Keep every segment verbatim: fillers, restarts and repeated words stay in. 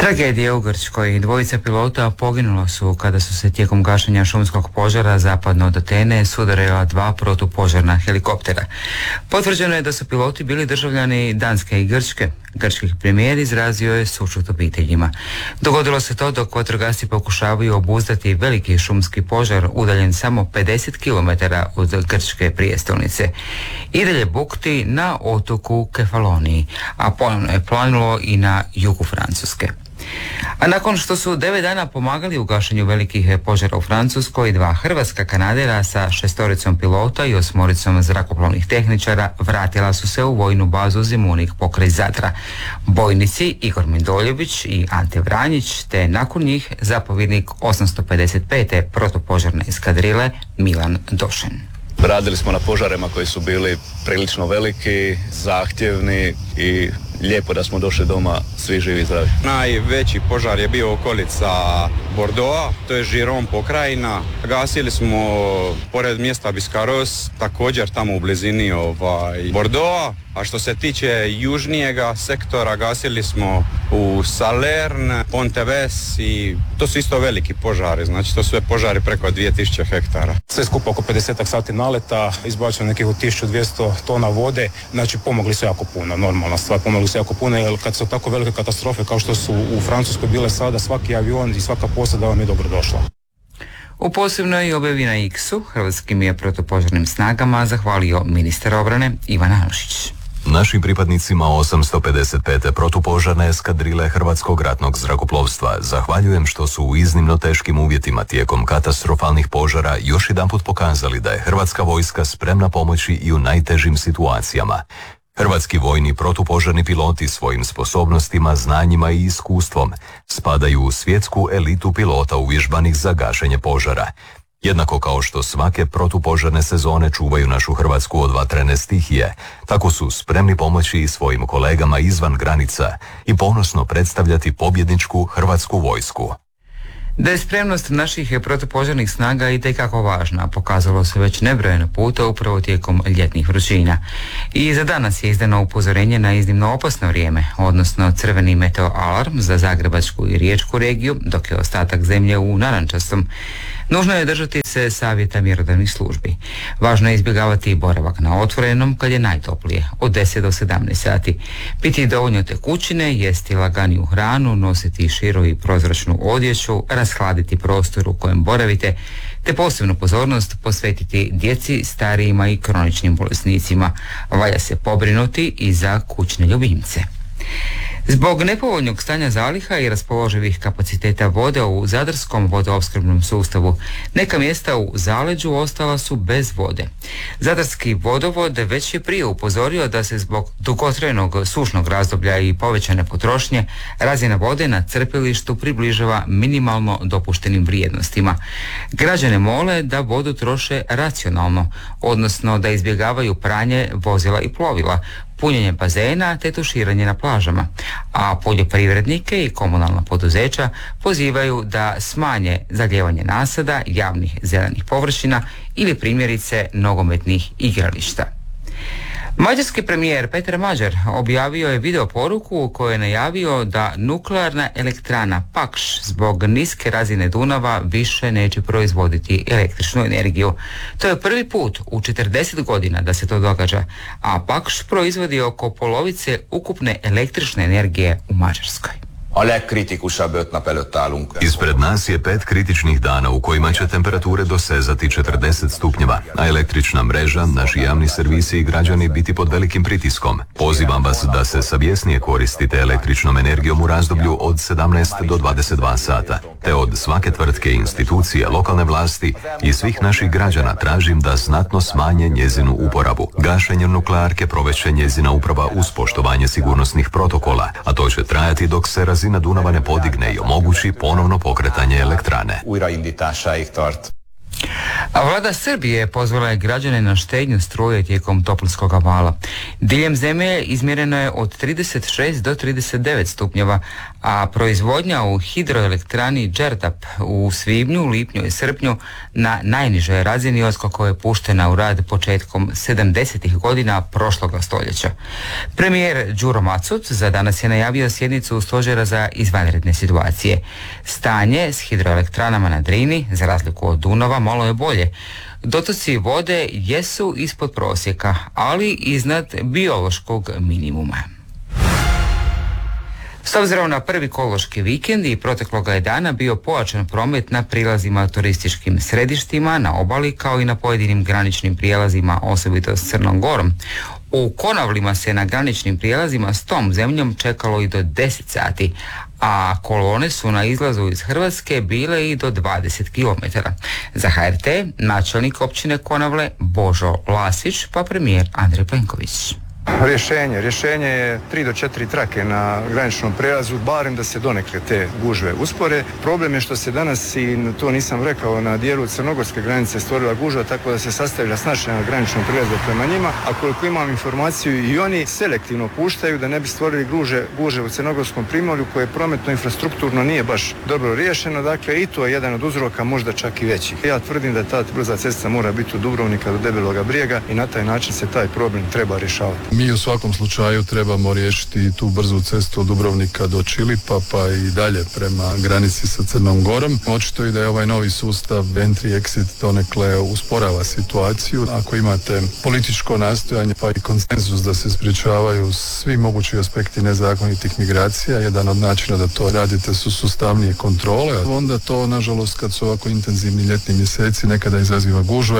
Tragedija u Grčkoj. Dvojica pilota poginula su kada su se tijekom gašenja šumskog požara zapadno od Atene sudarila dva protupožarna helikoptera. Potvrđeno je da su piloti bili državljani Danske i Grčke. Grčki premijer izrazio je sućut obiteljima. Dogodilo se to dok vatrogasci pokušavaju obuzdati veliki šumski požar udaljen samo pedeset kilometara od grčke prijestolnice. I dalje bukti na otoku Kefaloniji, a ponovno je planulo i na jugu Francuske. A nakon što su devet dana pomagali u gašenju velikih požara u Francuskoj, dva hrvatska kanadera sa šestoricom pilota i osmoricom zrakoplovnih tehničara vratila su se u vojnu bazu Zemunik pokraj Zadra. Bojnici Igor Mindoljević i Ante Vranjić, te nakon njih zapovjednik osamsto pedeset pete protupožarne eskadrile Milan Došen. Radili smo na požarima koji su bili prilično veliki, zahtjevni i lijepo da smo došli doma svi živi i zdravi. Najveći požar je bio okolica Bordeauxa, to je Giron pokrajina. Gasili smo pored mjesta Biscarrosse, također tamo u blizini ovaj, Bordeauxa. A što se tiče južnijega sektora, gasili smo u Salerne, Ponteves i to su isto veliki požari, znači to su sve požari preko dvije tisuće hektara. Sve skupa oko pedeset sati naleta, izbačeno nekih od tisuću dvjesto tona vode, znači pomogli su jako puno, normalna stvar, pomogli su jako puno, jer kad su tako velike katastrofe kao što su u Francuskoj bile sada, svaki avion i svaka posada vam je dobro došla. U posebnoj objavi na X-u hrvatskim je protupožarnim snagama zahvalio ministar obrane Ivan Anušić. Našim pripadnicima osamsto pedeset pete protupožarne eskadrile Hrvatskog ratnog zrakoplovstva zahvaljujem što su u iznimno teškim uvjetima tijekom katastrofalnih požara još jedanput pokazali da je Hrvatska vojska spremna pomoći i u najtežim situacijama. Hrvatski vojni protupožarni piloti svojim sposobnostima, znanjima i iskustvom spadaju u svjetsku elitu pilota uvježbanih za gašenje požara. Jednako kao što svake protupožarne sezone čuvaju našu Hrvatsku od vatrene stihije, tako su spremni pomoći i svojim kolegama izvan granica i ponosno predstavljati pobjedničku Hrvatsku vojsku. Da je spremnost naših protupožarnih snaga itekako važna, pokazalo se već nebrojeno puta upravo tijekom ljetnih vrućina. I za danas je izdano upozorenje na iznimno opasno vrijeme, odnosno crveni meteo alarm za Zagrebačku i Riječku regiju, dok je ostatak zemlje u narančastom. Nužno je držati se savjeta mjerodavnih službi. Važno je izbjegavati boravak na otvorenom kad je najtoplije, od deset do sedamnaest sati. Piti dovoljno tekućine, jesti laganiju hranu, nositi širu i prozračnu odjeću, rashladiti prostor u kojem boravite, te posebnu pozornost posvetiti djeci, starijima i kroničnim bolesnicima. Valja se pobrinuti i za kućne ljubimce. Zbog nepovoljnog stanja zaliha i raspoloživih kapaciteta vode u zadarskom vodoopskrbnom sustavu, neka mjesta u zaleđu ostala su bez vode. Zadarski vodovod već je prije upozorio da se zbog dugotrajnog sušnog razdoblja i povećane potrošnje razina vode na crpilištu približava minimalno dopuštenim vrijednostima. Građane mole da vodu troše racionalno, odnosno da izbjegavaju pranje vozila i plovila, punjenje bazena te tuširanje na plažama, a poljoprivrednike i komunalna poduzeća pozivaju da smanje zalijevanje nasada, javnih zelenih površina ili primjerice nogometnih igrališta. Mađarski premijer Petar Mađar objavio je video poruku u kojoj je najavio da nuklearna elektrana Pakš zbog niske razine Dunava više neće proizvoditi električnu energiju. To je prvi put u četrdeset godina da se to događa, a Pakš proizvodi oko polovice ukupne električne energije u Mađarskoj. A legkritikusabb öt nap előtt állunk. Ispred nas je pet kritičnih dana u kojima će temperature dosezati četrdeset stupnjeva, a električna mreža, naši javni servisi i građani biti pod velikim pritiskom. Pozivam vas da se savjesnije koristite električnom energijom u razdoblju od sedamnaest do dvadeset dva sata, te od svake tvrtke i institucije, lokalne vlasti i svih naših građana tražim da znatno smanje njezinu uporabu. Gašenjem nuklearke provešće njezina uprava uz poštovanje sigurnosnih protokola, a to će trajati dok se razina Dunava ne podigne i omogući ponovno pokretanje elektrane. A vlada Srbije pozvala je građane na štednju struje tijekom toplinskog vala. Diljem zemlje izmjereno je od trideset šest do trideset devet stupnjeva, a proizvodnja u hidroelektrani Đerdap u svibnju, lipnju i srpnju na najnižoj razini otkako je puštena u rad početkom sedamdesetih godina prošloga stoljeća. Premijer Đuro Macut za danas je najavio sjednicu stožera za izvanredne situacije. Stanje s hidroelektranama na Drini, za razliku od Dunava, malo je bolje. Dotoci vode jesu ispod prosjeka, ali iznad biološkog minimuma. S obzirom na prvi kološki vikend i protekloga je dana bio pojačan promet na prilazima turističkim središtima, na obali kao i na pojedinim graničnim prijelazima, osobito s Crnom Gorom. U Konavlima se na graničnim prijelazima s tom zemljom čekalo i do deset sati, a kolone su na izlazu iz Hrvatske bile i do dvadeset kilometara. Za H R T načelnik općine Konavle Božo Lasić, pa premijer Andrej Plenković. Rješenje. Rješenje je tri do četiri trake na graničnom prijelazu, barem da se donekle te gužve uspore. Problem je što se danas, i to nisam rekao, na dijelu crnogorske granice stvorila gužva, tako da se sastavlja snažnije na graničnom prijelazu prema njima, a koliko imam informaciju i oni selektivno puštaju da ne bi stvorili guže, guže u crnogorskom primorju koje prometno infrastrukturno nije baš dobro riješeno, dakle i to je jedan od uzroka, možda čak i većih. Ja tvrdim da ta brza cesta mora biti od Dubrovnika do Debeloga Brijega i na taj način se taj problem treba rješavati. Mi u svakom slučaju trebamo riješiti tu brzu cestu od Dubrovnika do Čilipa pa i dalje prema granici sa Crnom Gorom. Očito i da je ovaj novi sustav entry-exit donekle usporava situaciju. Ako imate političko nastojanje pa i konsenzus da se sprječavaju svi mogući aspekti nezakonitih migracija, jedan od načina da to radite su sustavnije kontrole, onda to nažalost kad su ovako intenzivni ljetni mjeseci nekada izaziva gužve.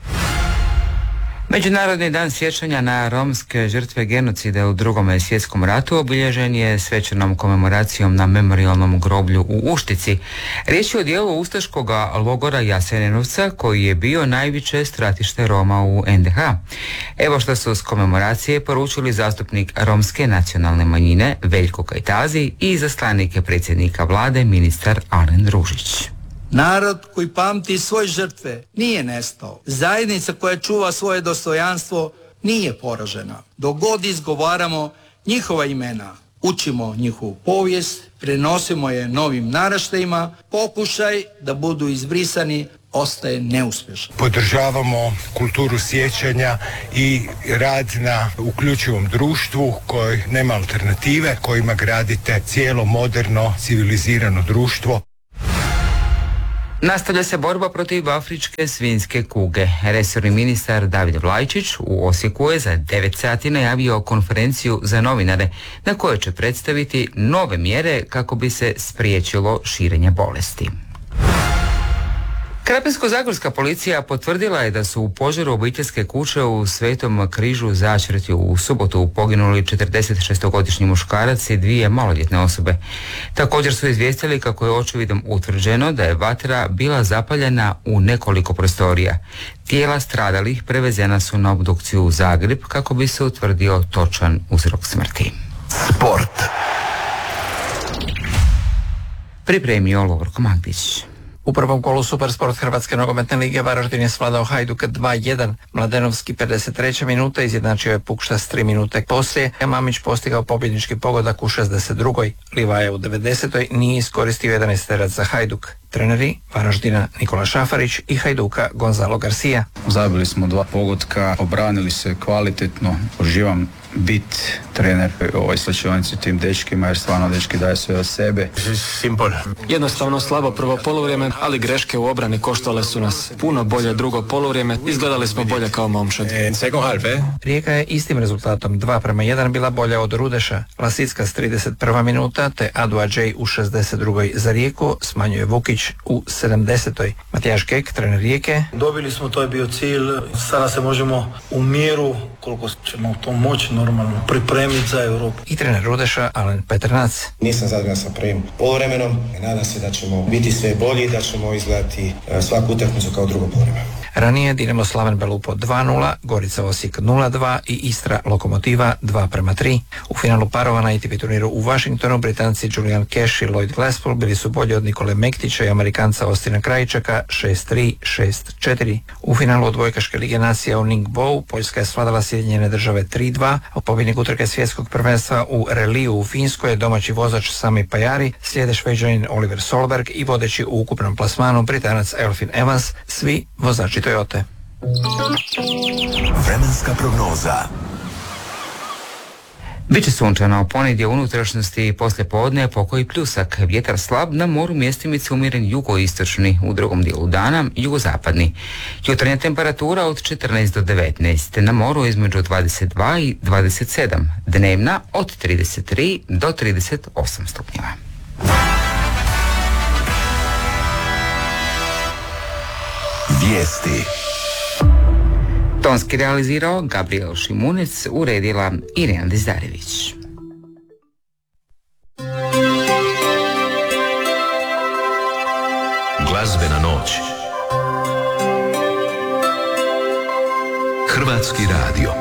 Međunarodni dan sjećanja na romske žrtve genocida u Drugom svjetskom ratu obilježen je svečanom komemoracijom na memorijalnom groblju u Uštici. Riječ je o dijelu ustaškog logora Jasenovca koji je bio najveće stratište Roma u N D H. Evo što su s komemoracije poručili zastupnik romske nacionalne manjine Veljko Kajtazi i izaslanik predsjednika vlade ministar Alen Ružić. Narod koji pamti svoje žrtve nije nestao. Zajednica koja čuva svoje dostojanstvo nije poražena. Dok god izgovaramo njihova imena, učimo njihovu povijest, prenosimo je novim naraštajima, pokušaj da budu izbrisani ostaje neuspješan. Podržavamo kulturu sjećanja i rad na uključivom društvu koji nema alternative, kojima gradite cijelo moderno, civilizirano društvo. Nastavlja se borba protiv afričke svinjske kuge. Resorni ministar David Vlajčić u Osijeku je za devet sati najavio konferenciju za novinare na kojoj će predstaviti nove mjere kako bi se spriječilo širenje bolesti. Krapinsko-zagorska policija potvrdila je da su u požaru obiteljske kuće u Svetom Križu Začretju u subotu poginuli četrdesetšestogodišnji muškarac i dvije maloljetne osobe. Također su izvijestili kako je očevidom utvrđeno da je vatra bila zapaljena u nekoliko prostorija. Tijela stradalih prevezena su na obdukciju u Zagreb kako bi se utvrdio točan uzrok smrti. Sport. Pripremio Lovorko Magdić. U prvom kolu Supersport Hrvatske nogometne lige Varaždin je svladao Hajduk dva jedan. Mladenovski pedeset treća minuta izjednačio je Pukšta s tri minute poslije, a Mamić postigao pobjednički pogodak u šezdeset drugoj. Livaja u devedesetoj nije iskoristio jedanaesterac za Hajduk. Treneri Varaždina Nikola Šafarić i Hajduka Gonzalo Garcia. Zabili smo dva pogotka, obranili se kvalitetno, uživam bit trener u ovoj slačionici tim dečkima jer stvarno dečki daju sve od sebe. Simple. Jednostavno slabo prvo poluvrijeme, ali greške u obrani koštale su nas. Puno bolje drugo poluvrijeme, izgledali smo bolje kao momčad. Rijeka je istim rezultatom dva prema jedan bila bolja od Rudeša. Lasicka s trideset prva minuta te Adua Džej u šezdeset drugoj za Rijeku smanjuje Vukić u sedamdesetoj. Matijaš Kek, trener Rijeke. Dobili smo, to je bio cilj. Sada se možemo u mjeru, koliko ćemo to moći normalno pripremiti za Europu. I trener Rudeša Alen Petrnac. Nisam zadovoljan sa prvim poluvremenom. Nadam se da ćemo biti sve bolji, da ćemo izgledati svaku utakmicu kao drugo poluvreme. Ranije Dinamo Slaven Belupo dva nula, Gorica Osijek nula dva i Istra Lokomotiva dva prema tri. U finalu parova na A T P turniru u Washingtonu Britanci Julian Cash i Lloyd Glasspool bili su bolji od Nikole Mektića i Amerikanca Austina Krajčaka šest tri, šest četiri. U finalu odbojkaške lige nacija u Ningbo Poljska je svladala Sjedinjene države tri dva, a pobjednik utrke svjetskog prvenstva u reliju u Finskoj je domaći vozač Sami Pajari, slijede Šveđanin Oliver Solberg i vodeći u ukupnom plasmanu Britanac Elfyn Evans, svi vozači Toyote. Vremenska prognoza. Biće sunčano, ponedje u unutrašnjosti i poslije podne pokoji pljusak, vjetar slab, na moru mjestimice umjeren jugoistočni, u drugom dijelu dana jugozapadni. Jutarnja temperatura od četrnaest do devetnaest, na moru između dvadeset dva i dvadeset sedam, dnevna od trideset tri do trideset osam stupnjeva. Vijesti. Tonski realizirao Gabriel Šimunec, uredila Irina Dizdarević. Glazbena noć. Hrvatski radio.